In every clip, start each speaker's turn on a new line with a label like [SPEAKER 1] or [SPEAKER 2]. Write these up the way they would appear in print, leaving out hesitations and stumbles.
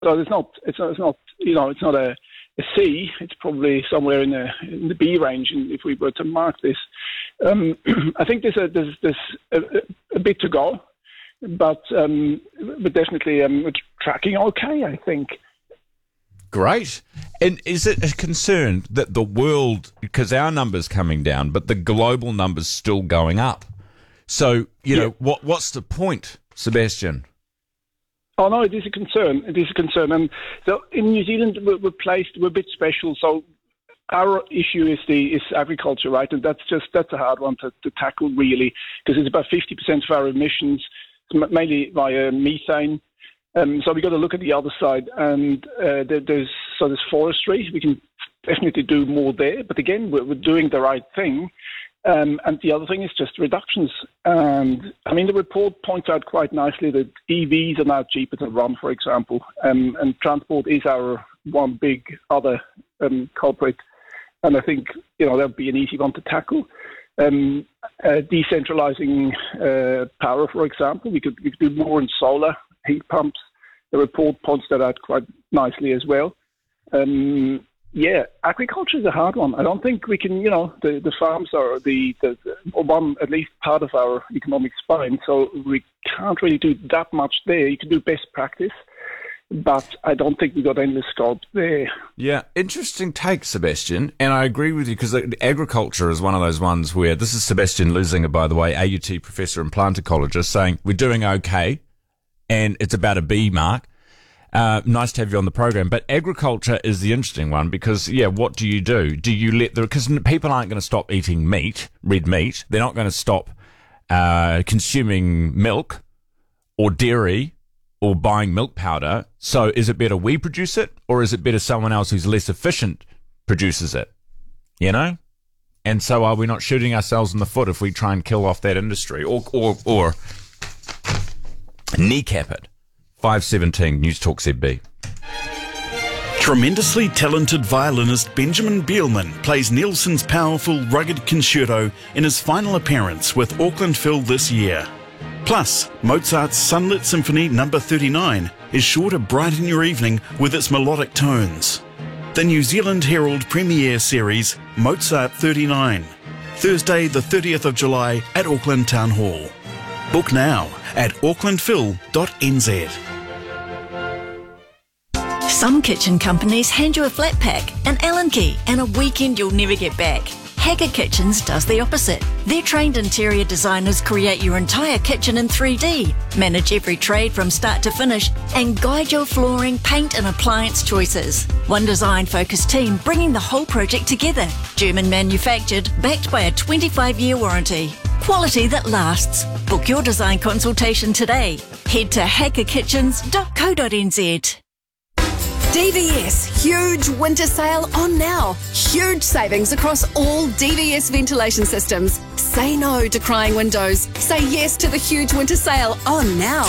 [SPEAKER 1] So it's not it's not a C. It's probably somewhere in the B range. And if we were to mark this, I think there's a bit to go, but definitely we're tracking okay, I think.
[SPEAKER 2] Great. And is it a concern that the world, because our numbers coming down, but the global numbers still going up? So, you know, what's the point, Sebastian?
[SPEAKER 1] Oh, no, it is a concern. It is a concern. And so in New Zealand, we're a bit special. So our issue is agriculture, right? And that's a hard one to tackle, really, because it's about 50% of our emissions, mainly via methane. So we got to look at the other side, and there's forestry. We can definitely do more there, but again, we're doing the right thing. And the other thing is just reductions. And I mean, the report points out quite nicely that EVs are now cheaper to run, for example, and transport is our one big other culprit. And I think that would be an easy one to tackle. Decentralizing power, for example, we could do more in solar. Heat pumps. The report points that out quite nicely as well. Agriculture is a hard one. I don't think we can, the farms are the one, at least part of our economic spine, so we can't really do that much there. You can do best practice, but I don't think we've got endless scope there.
[SPEAKER 2] Yeah, interesting take, Sebastian, and I agree with you, because agriculture is one of those ones where, this is Sebastian Lusinger, by the way, AUT professor and plant ecologist, saying we're doing okay, and it's about a B mark. Nice to have you on the program. But agriculture is the interesting one because, what do? Do you because people aren't going to stop eating red meat. They're not going to stop consuming milk or dairy or buying milk powder. So is it better we produce it, or is it better someone else who's less efficient produces it? And so are we not shooting ourselves in the foot if we try and kill off that industry or kneecap it? 5:17 News Talk ZB.
[SPEAKER 3] Tremendously talented violinist Benjamin Bielman plays Nielsen's powerful rugged concerto in his final appearance with Auckland Phil this year. Plus, Mozart's Sunlit Symphony No. 39 is sure to brighten your evening with its melodic tones. The New Zealand Herald premiere series Mozart 39, Thursday the 30th of July at Auckland Town Hall. Book now at aucklandphil.nz.
[SPEAKER 4] Some kitchen companies hand you a flat pack, an Allen key, and a weekend you'll never get back. Haggard Kitchens does the opposite. Their trained interior designers create your entire kitchen in 3D, manage every trade from start to finish, and guide your flooring, paint and appliance choices. One design-focused team bringing the whole project together. German manufactured, backed by a 25-year warranty. Quality that lasts. Book your design consultation today. Head to hackerkitchens.co.nz.
[SPEAKER 5] DVS, huge winter sale on now. Huge savings across all DVS ventilation systems. Say no to crying windows. Say yes to the huge winter sale on now.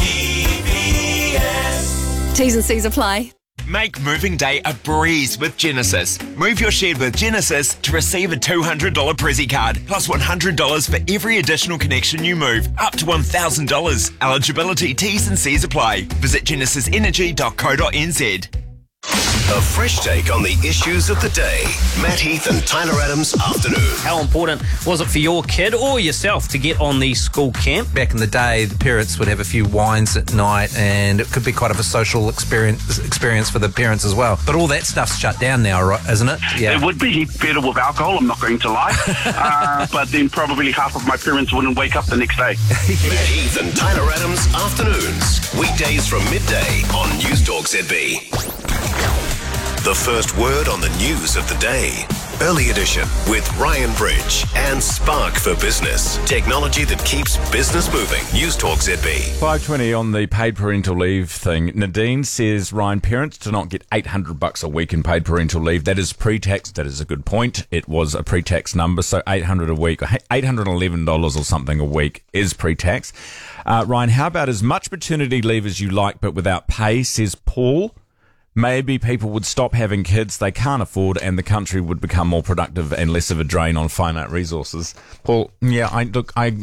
[SPEAKER 5] DVS. T's and C's apply.
[SPEAKER 6] Make moving day a breeze with Genesis. Move your shed with Genesis to receive a $200 Prezzy card, plus $100 for every additional connection you move, up to $1,000. Eligibility T's and C's apply. Visit genesisenergy.co.nz.
[SPEAKER 7] A fresh take on the issues of the day. Matt Heath and Tyler Adams Afternoon.
[SPEAKER 8] How important was it for your kid or yourself to get on the school camp?
[SPEAKER 9] Back in the day, the parents would have a few wines at night, and it could be quite of a social experience for the parents as well. But all that stuff's shut down now, right, isn't it?
[SPEAKER 10] Yeah. It would be better with alcohol, I'm not going to lie. But then probably half of my parents wouldn't wake up the next day.
[SPEAKER 7] Matt Heath and Tyler Adams Afternoons. Weekdays from midday on News Talk ZB. The first word on the news of the day. Early edition with Ryan Bridge and Spark for Business. Technology that keeps business moving. News Talk ZB.
[SPEAKER 2] 5:20 on the paid parental leave thing. Nadine says, Ryan, parents do not get $800 a week in paid parental leave. That is pre-tax. That is a good point. It was a pre-tax number, so $800 a week, $811 or something a week is pre-tax. Ryan, how about as much maternity leave as you like, but without pay, says Paul. Maybe people would stop having kids they can't afford, and the country would become more productive and less of a drain on finite resources. Paul, yeah, I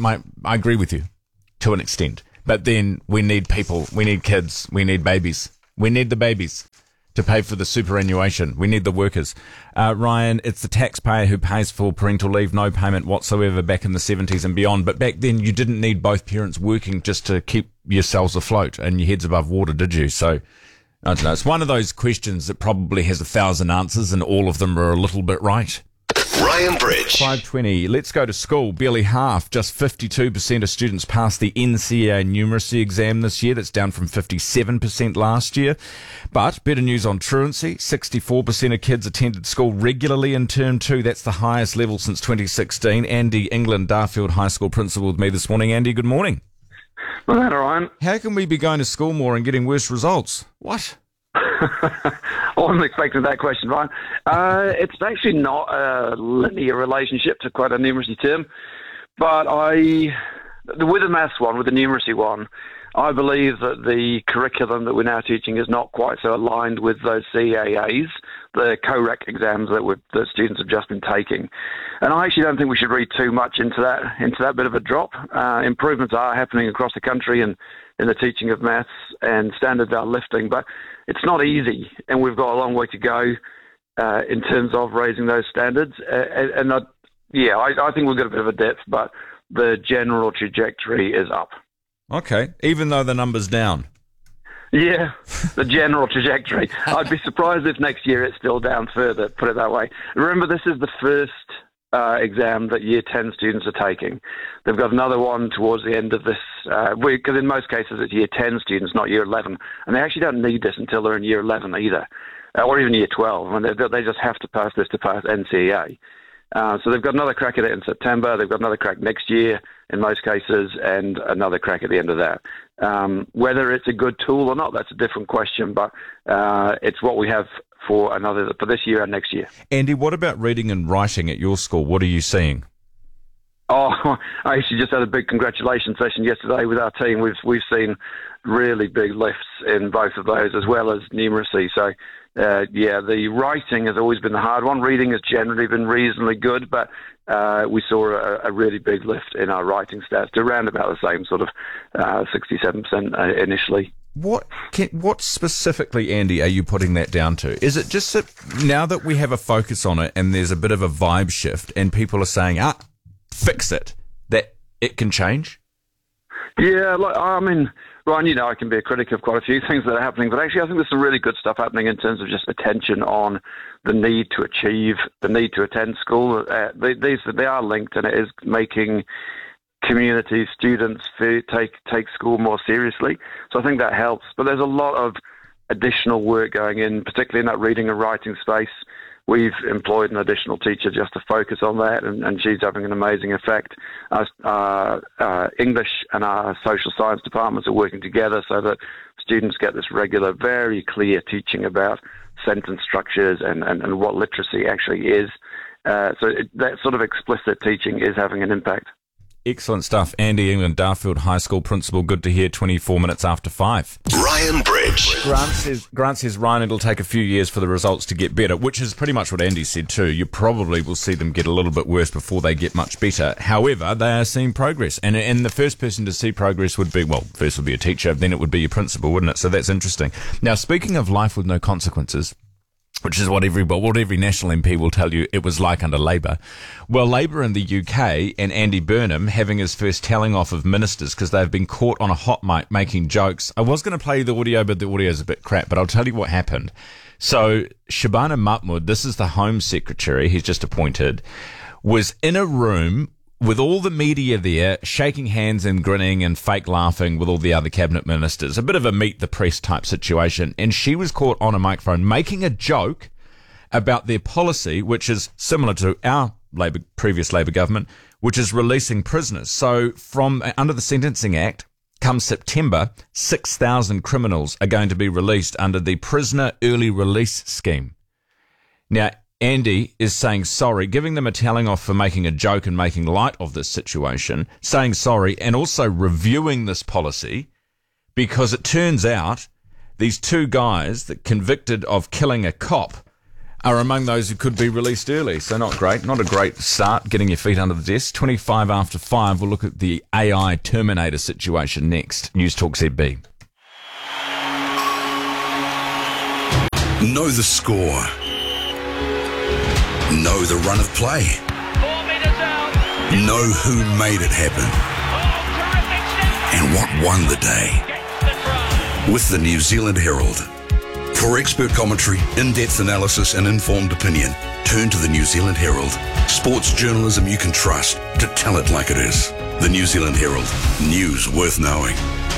[SPEAKER 2] agree with you to an extent. But then we need people, we need kids, we need babies. We need the babies to pay for the superannuation. We need the workers. Ryan, it's the taxpayer who pays for parental leave, no payment whatsoever back in the 70s and beyond. But back then you didn't need both parents working just to keep yourselves afloat and your heads above water, did you? So, I don't know. It's one of those questions that probably has 1,000 answers and all of them are a little bit right.
[SPEAKER 7] Ryan Bridge.
[SPEAKER 2] 5:20. Let's go to school. Barely half, just 52% of students passed the NCEA numeracy exam this year. That's down from 57% last year. But better news on truancy. 64% of kids attended school regularly in term 2. That's the highest level since 2016. Andy England, Darfield High School principal, with me this morning. Andy, good morning.
[SPEAKER 11] Well, that, Ryan.
[SPEAKER 2] How can we be going to school more and getting worse results? What?
[SPEAKER 11] I wasn't expecting that question, Ryan. It's actually not a linear relationship to quite a numeracy term, but with the maths one, with the numeracy one, I believe that the curriculum that we're now teaching is not quite so aligned with those CAAs, the COREC exams that students have just been taking. And I actually don't think we should read too much into that bit of a drop. Improvements are happening across the country and in the teaching of maths, and standards are lifting, but it's not easy, and we've got a long way to go in terms of raising those standards. I think we've got a bit of a dip, but the general trajectory is up.
[SPEAKER 2] Okay, even though the number's down.
[SPEAKER 11] Yeah, the general trajectory. I'd be surprised if next year it's still down further, put it that way. Remember, this is the first exam that Year 10 students are taking. They've got another one towards the end of this, because in most cases it's Year 10 students, not Year 11, and they actually don't need this until they're in Year 11 either, or even Year 12. I mean, they just have to pass this to pass NCEA. So they've got another crack at it in September, they've got another crack next year in most cases, and another crack at the end of that. Whether it's a good tool or not, that's a different question, but it's what we have for this year and next year.
[SPEAKER 2] Andy, what about reading and writing at your school? What are you seeing?
[SPEAKER 11] Oh, I actually just had a big congratulations session yesterday with our team. We've seen really big lifts in both of those, as well as numeracy. So, the writing has always been the hard one. Reading has generally been reasonably good, but we saw a really big lift in our writing stats to around about the same sort of 67% initially.
[SPEAKER 2] What specifically, Andy, are you putting that down to? Is it just that now that we have a focus on it and there's a bit of a vibe shift and people are saying, fix it, that it can change?
[SPEAKER 11] Yeah, I mean, Ryan, I can be a critic of quite a few things that are happening, but actually I think there's some really good stuff happening in terms of just attention on the need to achieve, the need to attend school. They are linked, and it is making communities, students take school more seriously. So I think that helps. But there's a lot of additional work going in, particularly in that reading and writing space. We've employed an additional teacher just to focus on that, and she's having an amazing effect. Our English and our social science departments are working together so that students get this regular, very clear teaching about sentence structures and what literacy actually is. That sort of explicit teaching is having an impact.
[SPEAKER 2] Excellent stuff. Andy England, Darfield High School principal. Good to hear. 24 minutes after 5.
[SPEAKER 7] Ryan Bridge.
[SPEAKER 2] Grant says, Ryan, it'll take a few years for the results to get better, which is pretty much what Andy said too. You probably will see them get a little bit worse before they get much better. However, they are seeing progress. And the first person to see progress would be, first would be a teacher, then it would be your principal, wouldn't it? So that's interesting. Now, speaking of life with no consequences, which is what every National MP will tell you it was like under Labour. Well, Labour in the UK and Andy Burnham having his first telling off of ministers because they've been caught on a hot mic making jokes. I was going to play you the audio, but the audio's a bit crap, but I'll tell you what happened. So Shabana Mahmood, this is the Home Secretary, he's just appointed, was in a room with all the media there, shaking hands and grinning and fake laughing with all the other cabinet ministers. A bit of a meet the press type situation. And she was caught on a microphone making a joke about their policy, which is similar to our previous Labour government, which is releasing prisoners. So from under the Sentencing Act, come September, 6,000 criminals are going to be released under the Prisoner Early Release Scheme. Now, Andy is saying sorry, giving them a telling off for making a joke and making light of this situation, saying sorry, and also reviewing this policy because it turns out these two guys that convicted of killing a cop are among those who could be released early. So not great, not a great start getting your feet under the desk. 25 after 5, we'll look at the AI Terminator situation next. News Talk ZB.
[SPEAKER 12] Know the score. Know the run of play.
[SPEAKER 13] 4 metres out.
[SPEAKER 12] Know who made it happen. And what won the day. With the New Zealand Herald. For expert commentary, in-depth analysis and informed opinion, turn to the New Zealand Herald. Sports journalism you can trust to tell it like it is. The New Zealand Herald. News worth knowing.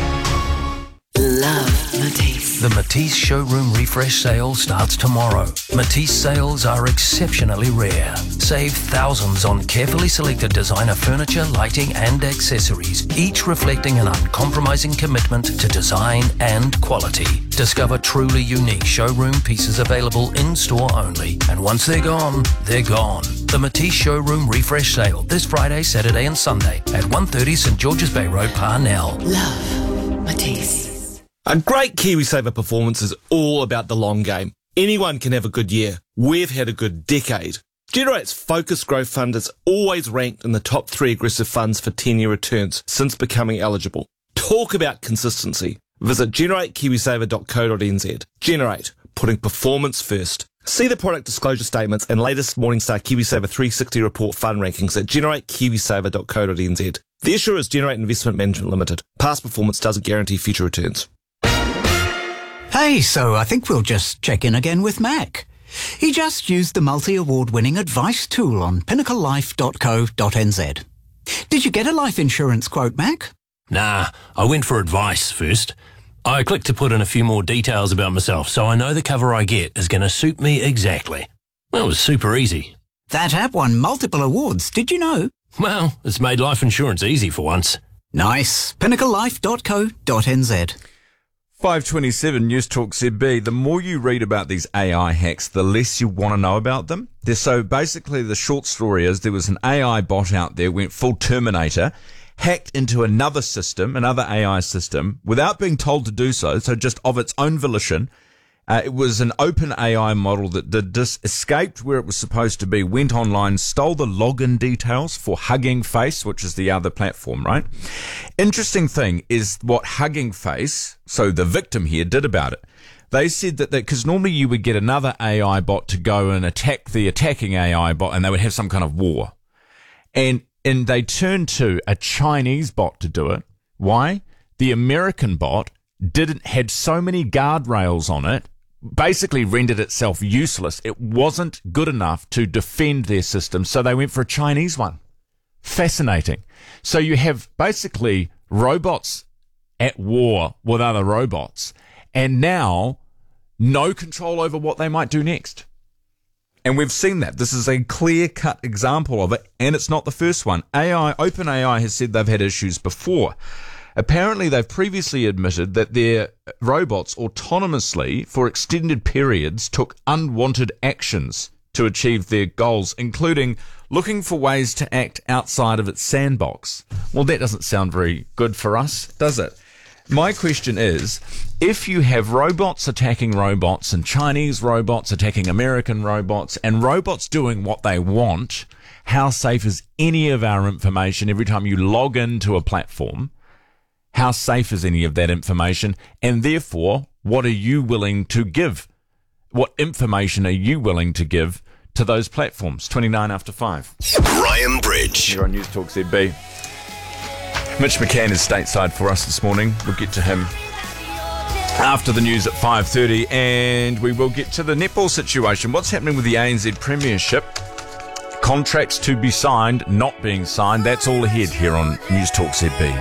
[SPEAKER 14] Love Matisse. The Matisse showroom refresh sale starts tomorrow. Matisse sales are exceptionally rare. Save thousands on carefully selected designer furniture, lighting and accessories, each reflecting an uncompromising commitment to design and quality. Discover truly unique showroom pieces available in-store only. And once they're gone, they're gone. The Matisse showroom refresh sale this Friday, Saturday and Sunday at 130 St George's Bay Road, Parnell.
[SPEAKER 15] Love Matisse. A great KiwiSaver performance is all about the long game. Anyone can have a good year. We've had a good decade. Generate's Focus Growth Fund is always ranked in the top 3 aggressive funds for 10-year returns since becoming eligible. Talk about consistency. Visit generatekiwisaver.co.nz. Generate, putting performance first. See the product disclosure statements and latest Morningstar KiwiSaver 360 report fund rankings at generatekiwisaver.co.nz. The issuer is Generate Investment Management Limited. Past performance doesn't guarantee future returns.
[SPEAKER 16] Hey, so I think we'll just check in again with Mac. He just used the multi-award-winning advice tool on pinnaclelife.co.nz. Did you get a life insurance quote, Mac?
[SPEAKER 17] Nah, I went for advice first. I clicked to put in a few more details about myself so I know the cover I get is going to suit me exactly. Well, it was super easy.
[SPEAKER 16] That app won multiple awards, did you know?
[SPEAKER 17] Well, it's made life insurance easy for once.
[SPEAKER 16] Nice. pinnaclelife.co.nz.
[SPEAKER 2] 5:27 News Talk ZB. The more you read about these AI hacks, the less you want to know about them. So basically the short story is there was an AI bot out there, went full Terminator, hacked into another system, another AI system, without being told to do so, so just of its own volition. It was an open AI model that did this, escaped where it was supposed to be, went online, stole the login details for Hugging Face, which is the other platform, right? Interesting thing is what Hugging Face, so the victim here, did about it. They said that because normally you would get another AI bot to go and attack the attacking AI bot and they would have some kind of war. And they turned to a Chinese bot to do it. Why? The American bot had so many guardrails on it, basically rendered itself useless. It wasn't good enough to defend their system, so they went for a Chinese one. Fascinating. So you have basically robots at war with other robots, and now no control over what they might do next. And we've seen that. This is a clear-cut example of it, and it's not the first one. OpenAI has said they've had issues before. Apparently, they've previously admitted that their robots autonomously, for extended periods, took unwanted actions to achieve their goals, including looking for ways to act outside of its sandbox. Well, that doesn't sound very good for us, does it? My question is, if you have robots attacking robots and Chinese robots attacking American robots and robots doing what they want, how safe is any of our information every time you log into a platform? How safe is any of that information? And therefore, what are you willing to give? What information are you willing to give to those platforms? 29 after 5.
[SPEAKER 7] Ryan Bridge.
[SPEAKER 2] Here on News Talk ZB. Mitch McCann is stateside for us this morning. We'll get to him after the news at 5:30, and we will get to the netball situation. What's happening with the ANZ Premiership? Contracts to be signed, not being signed. That's all ahead here on News Talk ZB.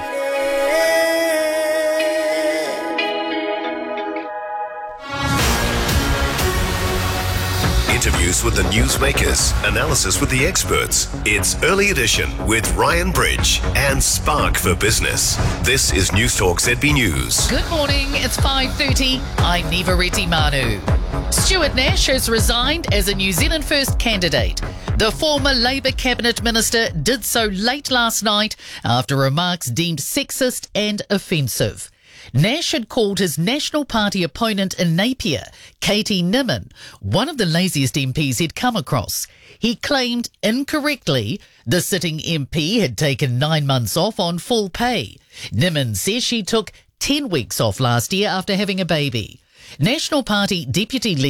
[SPEAKER 7] Interviews with the newsmakers, analysis with the experts. It's Early Edition with Ryan Bridge and Spark for Business. This is News Talk ZB News.
[SPEAKER 18] Good morning, it's 5:30. I'm Neva Manu. Stuart Nash has resigned as a New Zealand First candidate. The former Labour Cabinet Minister did so late last night after remarks deemed sexist and offensive. Nash had called his National Party opponent in Napier, Katie Nimmin, one of the laziest MPs he'd come across. He claimed, incorrectly, the sitting MP had taken 9 months off on full pay. Nimmin says she took 10 weeks off last year after having a baby. National Party Deputy